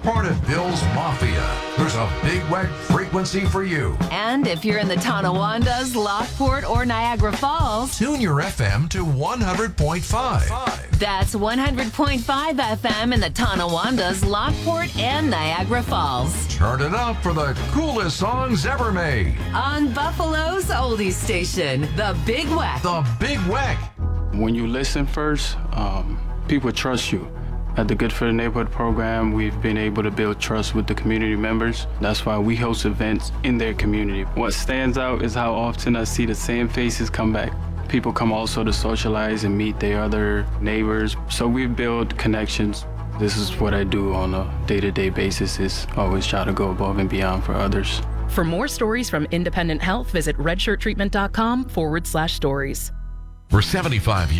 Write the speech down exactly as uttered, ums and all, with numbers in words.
part of Bill's Mafia, there's a Big Weck frequency for you. And if you're in the Tonawandas, Lockport, or Niagara Falls, Tune your F M to one hundred point five. that's one hundred point five F M in the Tonawandas, Lockport, and Niagara Falls. Turn it up for the coolest songs ever made. On Buffalo's oldies station, the Big Weck. The Big Weck. When you listen first, um, people trust you. At the Good for the Neighborhood program, we've been able to build trust with the community members. That's why we host events in their community. What stands out is how often I see the same faces come back. People come also to socialize and meet their other neighbors. So we build connections. This is what I do on a day-to-day basis, is always try to go above and beyond for others. For more stories from Independent Health, visit redshirttreatment.com forward slash stories. For seventy-five